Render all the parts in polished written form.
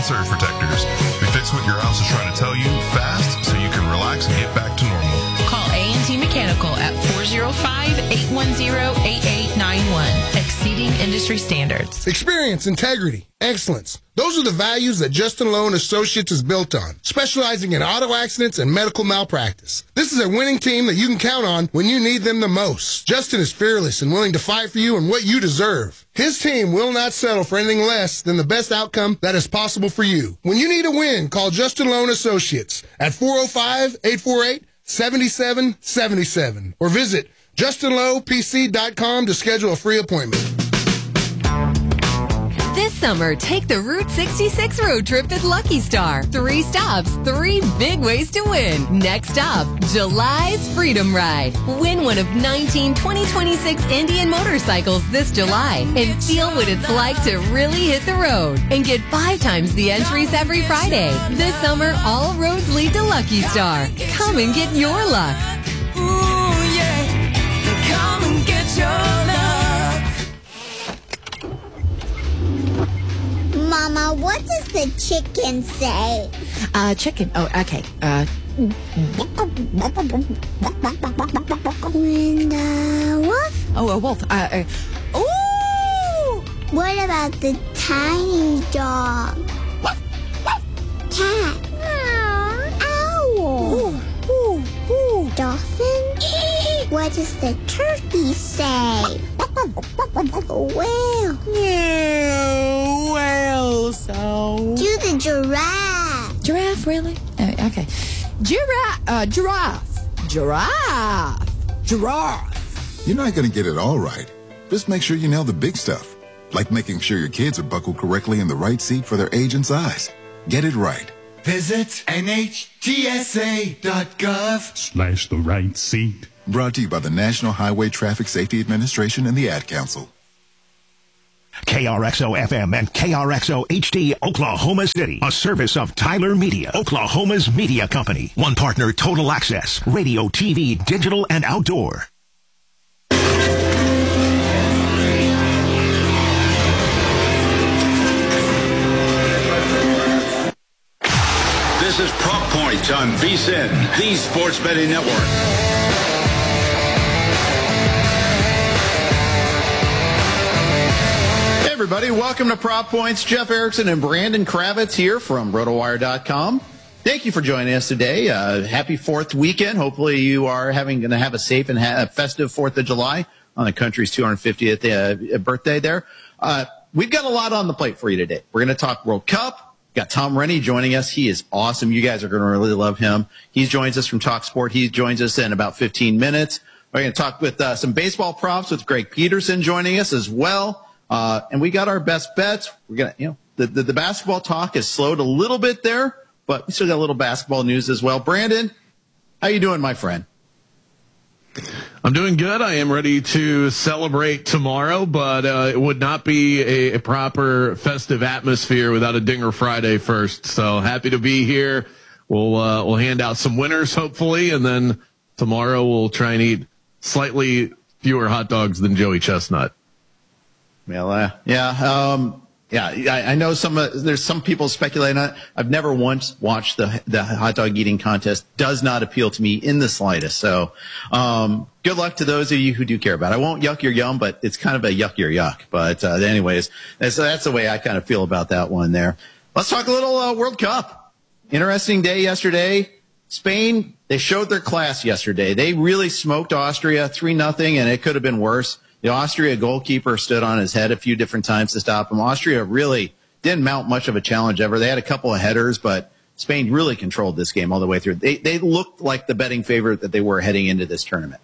and surge protectors. We fix what your house is trying to tell you fast so you can relax and get back to normal. Call A&T Mechanical at 405-810-8891. Exceeding industry standards. Experience, integrity, excellence. Those are the values that Justin Lowe and Associates is built on, specializing in auto accidents and medical malpractice. This is a winning team that you can count on when you need them the most. Justin is fearless and willing to fight for you and what you deserve. His team will not settle for anything less than the best outcome that is possible for you. When you need a win, call Justin Lowe and Associates at 405-848-7777 or visit JustinLowePC.com to schedule a free appointment. This summer, take the Route 66 road trip with Lucky Star. 3 stops, 3 big ways to win. Next stop, July's Freedom Ride. Win one of 19 2026 Indian motorcycles this July and feel what it's like to really hit the road. And get 5 times the entries every Friday. This summer, all roads lead to Lucky Star. Come and get your luck. Ooh, yeah. Come and get your luck. Mama, what does the chicken say? Chicken. Oh, okay. When the wolf? Oh, a wolf. Ooh! What about the tiny dog? Cat? Owl? Dolphin? What does the turkey say? Whale? Yeah, well, so. Do the giraffe? Giraffe, really? Okay. Giraffe. You're not going to get it all right. Just make sure you nail the big stuff, like making sure your kids are buckled correctly in the right seat for their age and size. Get it right. Visit NHTSA.gov/the right seat. Brought to you by the National Highway Traffic Safety Administration and the Ad Council. KRXO-FM and KRXO-HD, Oklahoma City. A service of Tyler Media, Oklahoma's media company. One partner, Total Access, radio, TV, digital, and outdoor. This is Prop Point on VSiN, the Sports Betting Network. Everybody, welcome to Prop Points. Jeff Erickson and Brandon Kravitz here from RotoWire.com. Thank you for joining us today. Happy 4th weekend. Hopefully you are going to have a safe and festive 4th of July on the country's 250th birthday there. We've got a lot on the plate for you today. We're going to talk World Cup. Got Tom Rennie joining us. He is awesome. You guys are going to really love him. He joins us from Talk Sport. He joins us in about 15 minutes. We're going to talk with some baseball props with Greg Peterson joining us as well. And we got our best bets. We're going to, the basketball talk has slowed a little bit there, but we still got a little basketball news as well. Brandon, how you doing, my friend? I'm doing good. I am ready to celebrate tomorrow, but it would not be a proper festive atmosphere without a Dinger Friday first. So happy to be here. We'll hand out some winners, hopefully, and then tomorrow we'll try and eat slightly fewer hot dogs than Joey Chestnut. Well, I know there's some people speculating on it. I've never once watched the hot dog eating contest. Does not appeal to me in the slightest. So, good luck to those of you who do care about it. I won't yuck your yum, but it's kind of a yuck your yuck. But, anyways, that's the way I kind of feel about that one there. Let's talk a little, World Cup. Interesting day yesterday. Spain, they showed their class yesterday. They really smoked Austria 3-0, and it could have been worse. The Austria goalkeeper stood on his head a few different times to stop him. Austria really didn't mount much of a challenge ever. They had a couple of headers, but Spain really controlled this game all the way through. They looked like the betting favorite that they were heading into this tournament.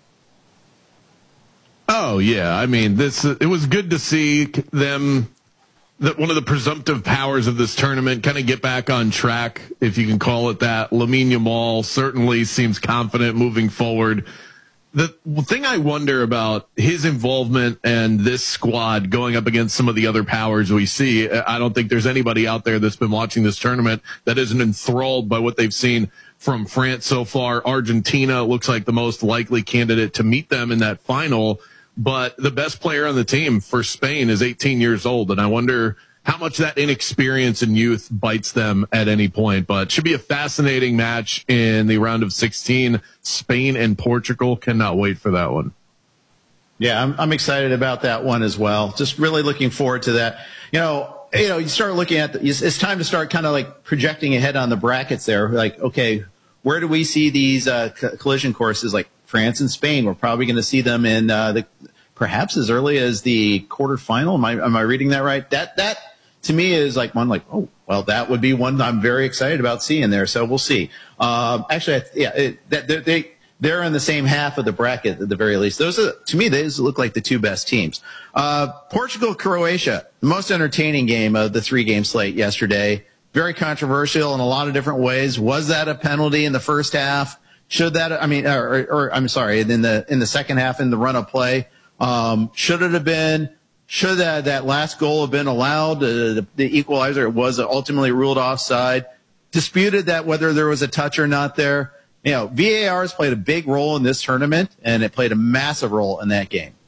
Oh, yeah. I mean, it was good to see them, that one of the presumptive powers of this tournament, kind of get back on track, if you can call it that. Lamine Yamal certainly seems confident moving forward. The thing I wonder about his involvement and this squad going up against some of the other powers we see, I don't think there's anybody out there that's been watching this tournament that isn't enthralled by what they've seen from France so far. Argentina looks like the most likely candidate to meet them in that final, but the best player on the team for Spain is 18 years old, and I wonder how much that inexperience and youth bites them at any point. But should be a fascinating match in the round of 16. Spain and Portugal. Cannot wait for that one. Yeah, I'm excited about that one as well. Just really looking forward to that. You start looking at it's time to start kind of like projecting ahead on the brackets there. Like, okay, where do we see these collision courses like France and Spain? We're probably going to see them in perhaps as early as the quarterfinal. Am I reading that right? That to me is like one like, oh, well, that would be one I'm very excited about seeing there. So we'll see. Actually, they're in the same half of the bracket at the very least. To me, those look like the two best teams. Portugal, Croatia, the most entertaining game of the 3-game slate yesterday. Very controversial in a lot of different ways. Was that a penalty in the first half? Should that, I'm sorry, in the second half in the run of play? Should it have been? Should that last goal have been allowed? The equalizer was ultimately ruled offside. Disputed that whether there was a touch or not there. VAR has played a big role in this tournament, and it played a massive role in that game.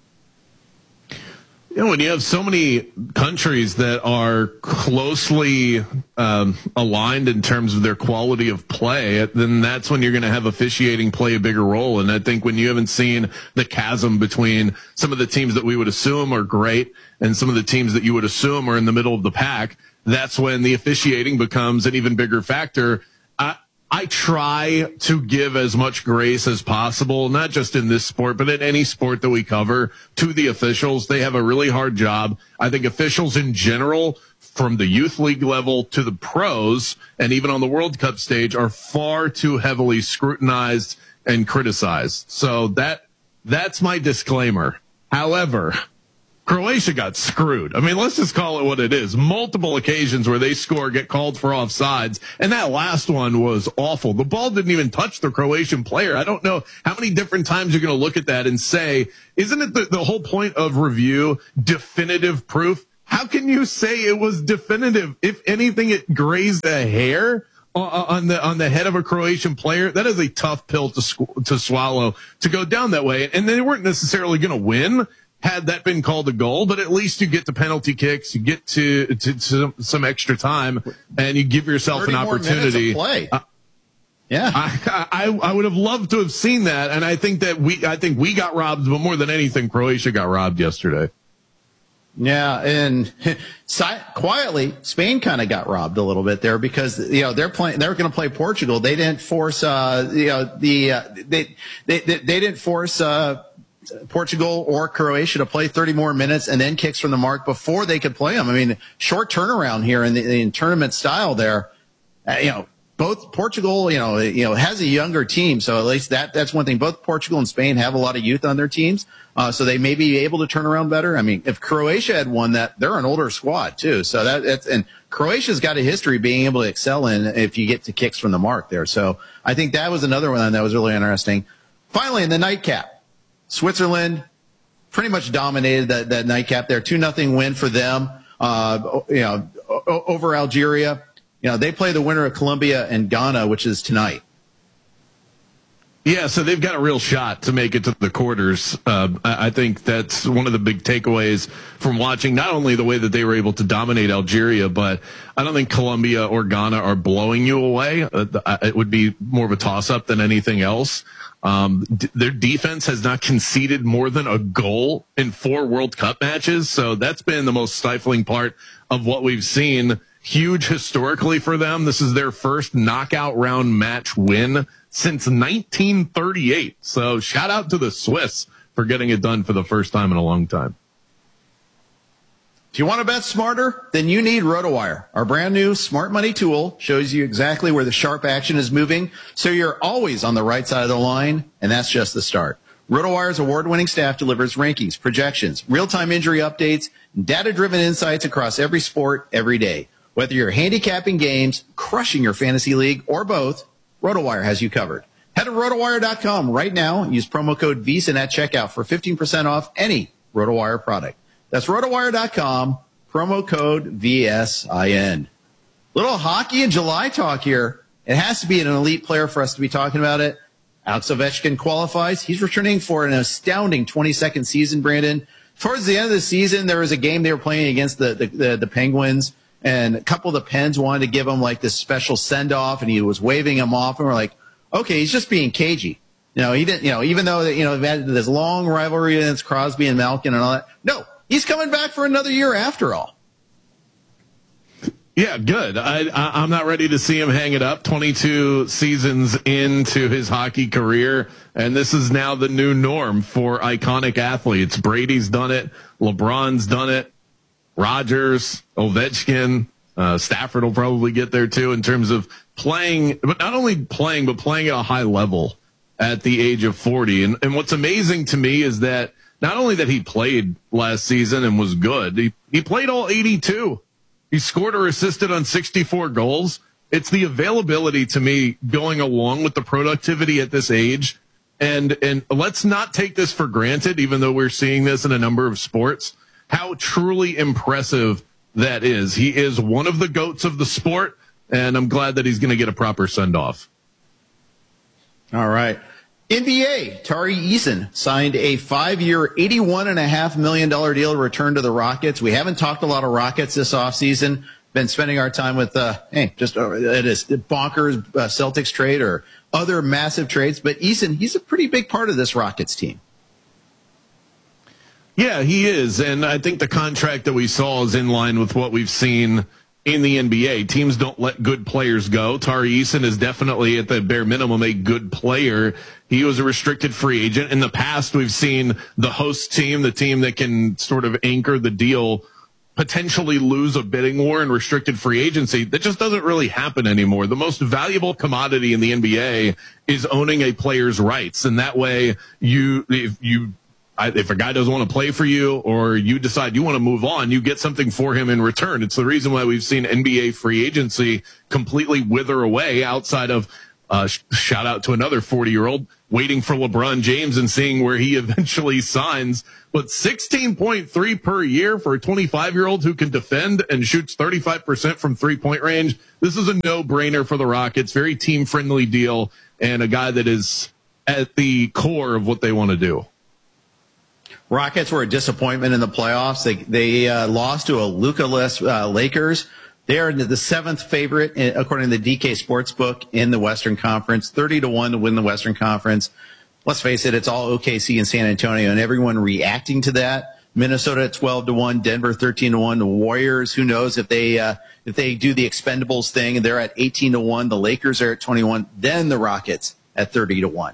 When you have so many countries that are closely aligned in terms of their quality of play, then that's when you're going to have officiating play a bigger role. And I think when you haven't seen the chasm between some of the teams that we would assume are great and some of the teams that you would assume are in the middle of the pack, that's when the officiating becomes an even bigger factor. I try to give as much grace as possible, not just in this sport, but in any sport that we cover, to the officials. They have a really hard job. I think officials in general, from the youth league level to the pros, and even on the World Cup stage, are far too heavily scrutinized and criticized. So that's my disclaimer. However, Croatia got screwed. I mean, let's just call it what it is. Multiple occasions where they score, get called for offsides, and that last one was awful. The ball didn't even touch the Croatian player. I don't know how many different times you're going to look at that and say, isn't it the whole point of review definitive proof? How can you say it was definitive? If anything, it grazed a hair on the head of a Croatian player. That is a tough pill to swallow, to go down that way. And they weren't necessarily going to win had that been called a goal, but at least you get to penalty kicks, you get to some extra time, and you give yourself an opportunity. Play. Yeah, I would have loved to have seen that, and I think we got robbed, but more than anything, Croatia got robbed yesterday. Yeah, and quietly, Spain kind of got robbed a little bit there because they're going to play Portugal. They didn't force they didn't force Portugal or Croatia to play 30 more minutes and then kicks from the mark before they could play them. I mean, short turnaround here in tournament style there. Both Portugal, has a younger team, so at least that's one thing. Both Portugal and Spain have a lot of youth on their teams, so they may be able to turn around better. I mean, if Croatia had won that, they're an older squad too. So and Croatia's got a history of being able to excel if you get to kicks from the mark there. So I think that was another one that was really interesting. Finally, in the nightcap, Switzerland pretty much dominated that nightcap there. 2-0 win for them, over Algeria. They play the winner of Colombia and Ghana, which is tonight. Yeah, so they've got a real shot to make it to the quarters. I think that's one of the big takeaways from watching not only the way that they were able to dominate Algeria, but I don't think Colombia or Ghana are blowing you away. It would be more of a toss-up than anything else. Their defense has not conceded more than a goal in 4 World Cup matches, so that's been the most stifling part of what we've seen. Huge historically for them. This is their first knockout round match win since 1938. So shout out to the Swiss for getting it done for the first time in a long time. If you want to bet smarter, then you need RotoWire. Our brand new smart money tool shows you exactly where the sharp action is moving, so you're always on the right side of the line, and that's just the start. RotoWire's award-winning staff delivers rankings, projections, real-time injury updates, data-driven insights across every sport every day. Whether you're handicapping games, crushing your fantasy league, or both, RotoWire has you covered. Head to RotoWire.com right now and use promo code VSIN at checkout for 15% off any RotoWire product. That's RotoWire.com, promo code VSIN. Little hockey in July talk here. It has to be an elite player for us to be talking about it. Alex Ovechkin qualifies. He's returning for an astounding 22nd season, Brandon. Towards the end of the season, there was a game they were playing against the Penguins. and a couple of the Pens wanted to give him like this special send-off, and he was waving him off, and we're like, okay, he's just being cagey. He didn't, even though, they've had this long rivalry against Crosby and Malkin and all that. No, he's coming back for another year after all. Yeah, good. I'm not ready to see him hang it up 22 seasons into his hockey career, and this is now the new norm for iconic athletes. Brady's done it. LeBron's done it. Rodgers, Ovechkin, Stafford will probably get there too in terms of playing, but not only playing, but playing at a high level at the age of 40. And what's amazing to me is that not only that he played last season and was good, he played all 82. He scored or assisted on 64 goals. It's the availability to me going along with the productivity at this age. And let's not take this for granted, even though we're seeing this in a number of sports, how truly impressive that is. He is one of the GOATs of the sport, and I'm glad that he's going to get a proper send-off. All right. NBA, Tari Eason signed a 5-year, $81.5 million deal to return to the Rockets. We haven't talked a lot of Rockets this offseason. Been spending our time with, it is bonkers Celtics trade or other massive trades. But Eason, he's a pretty big part of this Rockets team. Yeah, he is. And I think the contract that we saw is in line with what we've seen in the NBA. Teams don't let good players go. Tari Eason is definitely, at the bare minimum, a good player. He was a restricted free agent. In the past, we've seen the host team, the team that can sort of anchor the deal, potentially lose a bidding war in restricted free agency. That just doesn't really happen anymore. The most valuable commodity in the NBA is owning a player's rights. And that way, if a guy doesn't want to play for you or you decide you want to move on, you get something for him in return. It's the reason why we've seen NBA free agency completely wither away outside of shout out to another 40-year-old waiting for LeBron James and seeing where he eventually signs. But 16.3 per year for a 25-year-old who can defend and shoots 35% from three-point range. This is a no-brainer for the Rockets. Very team-friendly deal and a guy that is at the core of what they want to do. Rockets were a disappointment in the playoffs. They lost to a Luka-less Lakers. They are the 7th favorite, according to the DK Sportsbook, in the Western Conference, 30-1 to win the Western Conference. Let's face it, it's all OKC and San Antonio, and everyone reacting to that. Minnesota at 12-1, Denver 13-1, the Warriors. Who knows if they do the Expendables thing, and they're at 18-1. The Lakers are at 21. Then the Rockets at 30-1.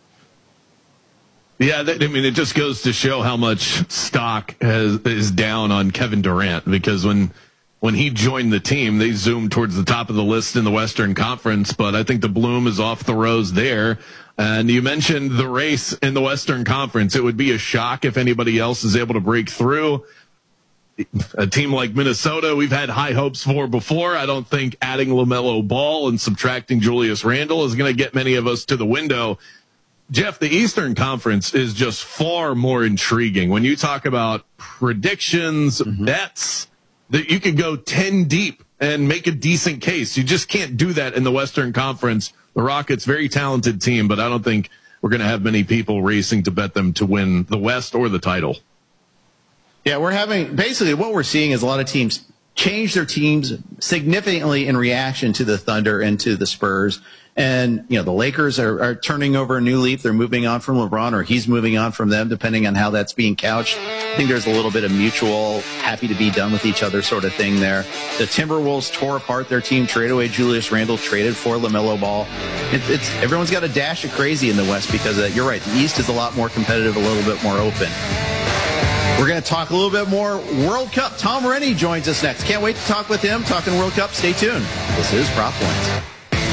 Yeah, it just goes to show how much stock is down on Kevin Durant, because when he joined the team, they zoomed towards the top of the list in the Western Conference, but I think the bloom is off the rose there. And you mentioned the race in the Western Conference. It would be a shock if anybody else is able to break through. A team like Minnesota, we've had high hopes for before. I don't think adding LaMelo Ball and subtracting Julius Randle is going to get many of us to the window. Jeff, the Eastern Conference is just far more intriguing. When you talk about predictions, bets, that you could go 10 deep and make a decent case. You just can't do that in the Western Conference. The Rockets, very talented team, but I don't think we're going to have many people racing to bet them to win the West or the title. Yeah, basically what we're seeing is a lot of teams change their teams significantly in reaction to the Thunder and to the Spurs. And, the Lakers are turning over a new leaf. They're moving on from LeBron, or he's moving on from them, depending on how that's being couched. I think there's a little bit of mutual happy to be done with each other sort of thing there. The Timberwolves tore apart their team, traded away Julius Randle, traded for LaMelo Ball. Everyone's got a dash of crazy in the West because of that. You're right. The East is a lot more competitive, a little bit more open. We're going to talk a little bit more World Cup. Tom Rennie joins us next. Can't wait to talk with him. Talking World Cup. Stay tuned. This is Prop Points.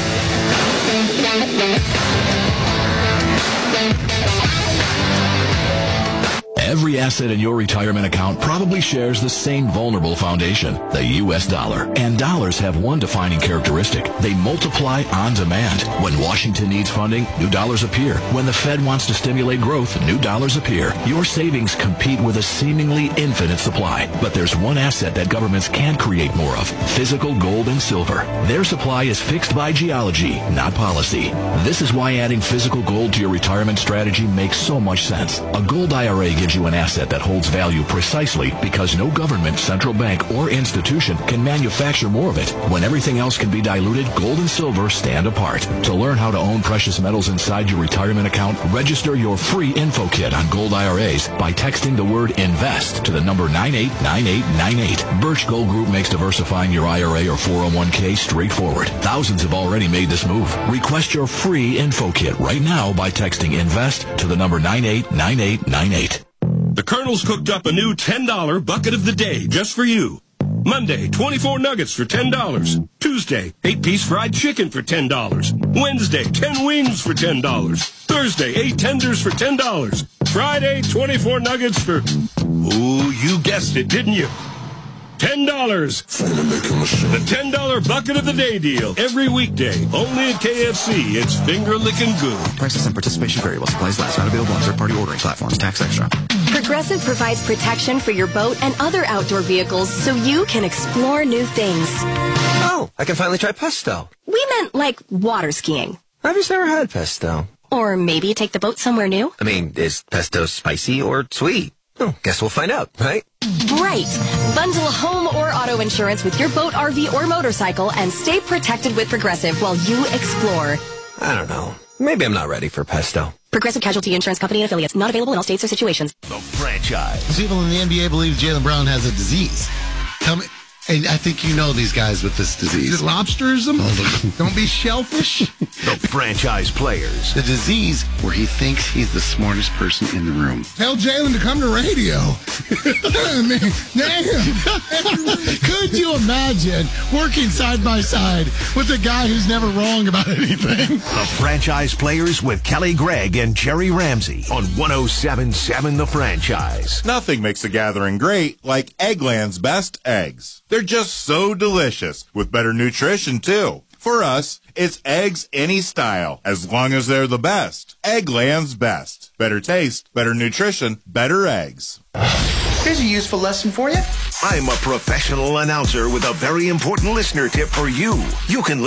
Every asset in your retirement account probably shares the same vulnerable foundation, the U.S. dollar. And dollars have one defining characteristic. They multiply on demand. When Washington needs funding, new dollars appear. When the Fed wants to stimulate growth, new dollars appear. Your savings compete with a seemingly infinite supply. But there's one asset that governments can't create more of: physical gold and silver. Their supply is fixed by geology, not policy. This is why adding physical gold to your retirement strategy makes so much sense. A gold IRA gives you you an asset that holds value precisely because no government, central bank, or institution can manufacture more of it. When everything else can be diluted, gold and silver stand apart. To learn how to own precious metals inside your retirement account, register your free info kit on gold IRAs by texting the word INVEST to the number 989898. Birch Gold Group makes diversifying your IRA or 401k straightforward. Thousands have already made this move. Request your free info kit right now by texting INVEST to the number 989898. The Colonel's cooked up a new $10 bucket of the day just for you. Monday, 24 nuggets for $10. Tuesday, 8-piece fried chicken for $10. Wednesday, 10 wings for $10. Thursday, 8 tenders for $10. Friday, 24 nuggets for... Ooh, you guessed it, didn't you? $10. The $10 bucket of the day deal. Every weekday. Only at KFC. It's finger-licking good. Prices and participation vary while supplies last. Not available on third-party ordering platforms. Tax extra. Progressive provides protection for your boat and other outdoor vehicles so you can explore new things. Oh, I can finally try pesto. We meant like water skiing. I've just never had pesto. Or maybe take the boat somewhere new. I mean, is pesto spicy or sweet? Oh, guess we'll find out, right? Right. Bundle home or auto insurance with your boat, RV, or motorcycle and stay protected with Progressive while you explore. I don't know. Maybe I'm not ready for pesto. Progressive Casualty Insurance Company and affiliates. Not available in all states or situations. The franchise. People in the NBA believe Jaylen Brown has a disease. And I think you know these guys with this disease. Is it lobsterism? Don't be shellfish. The franchise players. The disease where he thinks he's the smartest person in the room. Tell Jaylen to come to radio. I mean, damn. Could you imagine working side by side with a guy who's never wrong about anything? The franchise players with Kelly Gregg and Jerry Ramsey on 107.7 The Franchise. Nothing makes a gathering great like Eggland's best eggs. They're just so delicious, with better nutrition, too. For us, it's eggs any style, as long as they're the best. Eggland's best. Better taste, better nutrition, better eggs. Here's a useful lesson for you. I'm a professional announcer with a very important listener tip for you. You can